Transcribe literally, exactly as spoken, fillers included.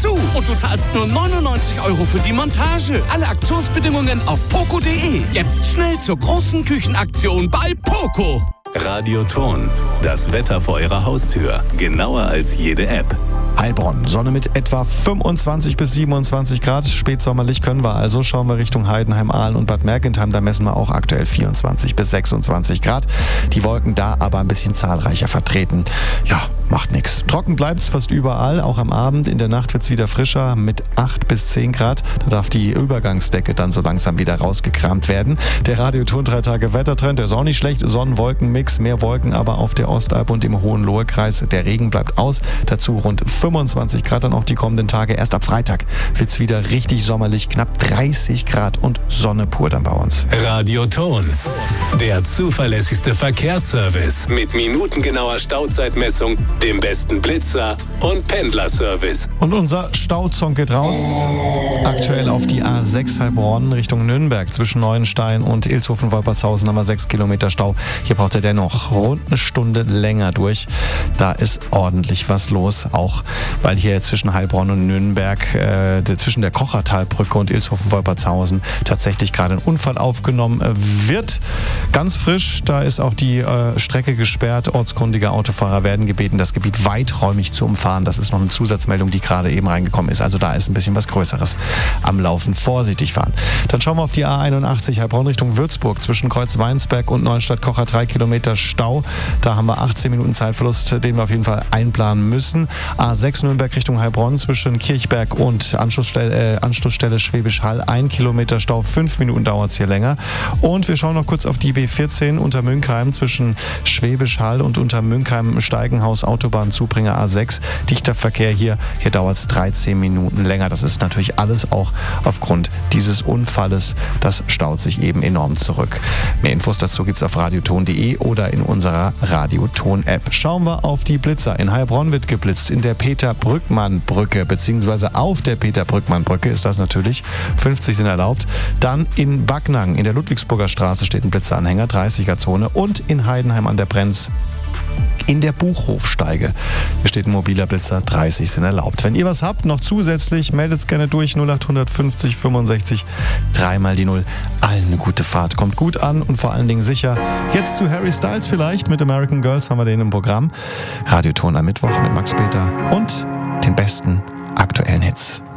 dazu. Und du zahlst nur neunundneunzig Euro für die Montage. Alle Aktionsbedingungen auf poco punkt de. Jetzt schnell zur großen Küchenaktion bei Poco. Radioton, das Wetter vor Ihrer Haustür. Genauer als jede App. Heilbronn, Sonne mit etwa fünfundzwanzig bis siebenundzwanzig Grad. Spätsommerlich können wir also. Schauen wir Richtung Heidenheim, Aalen und Bad Mergentheim. Da messen wir auch aktuell vierundzwanzig bis sechsundzwanzig Grad. Die Wolken da aber ein bisschen zahlreicher vertreten. Ja, macht nichts. Trocken bleibt's fast überall. Auch am Abend. In der Nacht wird's wieder frischer mit acht bis zehn Grad. Da darf die Übergangsdecke dann so langsam wieder rausgekramt werden. Der Radioton drei Tage Wettertrend, der ist auch nicht schlecht. Sonnen-Wolken-Mix, mehr Wolken aber auf der Ostalb und im Hohenlohe-Kreis. Der Regen bleibt aus. Dazu rund fünfundzwanzig Grad dann auch die kommenden Tage. Erst ab Freitag wird es wieder richtig sommerlich, knapp dreißig Grad und Sonne pur dann bei uns. Radioton, der zuverlässigste Verkehrsservice mit minutengenauer Stauzeitmessung, dem besten Blitzer und Pendlerservice. Und unser Stauzong geht raus. Aktuell auf die A sechs Heilbronn Richtung Nürnberg zwischen Neuenstein und Ilshofen-Wolpertshausen haben wir sechs Kilometer Stau. Hier braucht er dennoch rund eine Stunde länger durch. Da ist ordentlich was los, auch weil hier zwischen Heilbronn und Nürnberg, äh, zwischen der Kochertalbrücke und Ilshofen-Wolpertshausen tatsächlich gerade ein Unfall aufgenommen wird. Ganz frisch, da ist auch die äh, Strecke gesperrt. Ortskundige Autofahrer werden gebeten, das Gebiet weiträumig zu umfahren. Das ist noch eine Zusatzmeldung, die gerade eben reingekommen ist. Also da ist ein bisschen was Größeres am Laufen. Vorsichtig fahren. Dann schauen wir auf die A einundachtzig Heilbronn Richtung Würzburg zwischen Kreuzweinsberg und Neustadt-Kocher, drei Kilometer Stau. Da haben wir achtzehn Minuten Zeitverlust, den wir auf jeden Fall einplanen müssen. A sechs Nürnberg Richtung Heilbronn zwischen Kirchberg und Anschlussstelle, äh, Anschlussstelle Schwäbisch Hall. Ein Kilometer Stau, fünf Minuten dauert es hier länger. Und wir schauen noch kurz auf die B vierzehn unter Münkheim zwischen Schwäbisch Hall und unter Münkheim Steigenhaus Autobahnzubringer A sechs. Dichter Verkehr hier. Hier dauert es dreizehn Minuten länger. Das ist natürlich alles auch aufgrund dieses Unfalles. Das staut sich eben enorm zurück. Mehr Infos dazu gibt es auf radioton punkt de oder in unserer Radioton-App. Schauen wir auf die Blitzer. In Heilbronn wird geblitzt. In der Peter-Brückmann-Brücke, beziehungsweise auf der Peter-Brückmann-Brücke ist das natürlich. fünfzig sind erlaubt. Dann in Backnang, in der Ludwigsburger Straße steht ein Blitzeranhänger, dreißiger-Zone. Und in Heidenheim an der Brenz in der Buchhofsteige. Hier steht ein mobiler Blitzer, dreißig sind erlaubt. Wenn ihr was habt, noch zusätzlich, meldet es gerne durch, null acht fünfzig fünfundsechzig, dreimal die Null. Allen eine gute Fahrt, kommt gut an und vor allen Dingen sicher. Jetzt zu Harry Styles vielleicht, mit American Girls haben wir den im Programm. Radioton am Mittwoch mit Max Peter und den besten aktuellen Hits.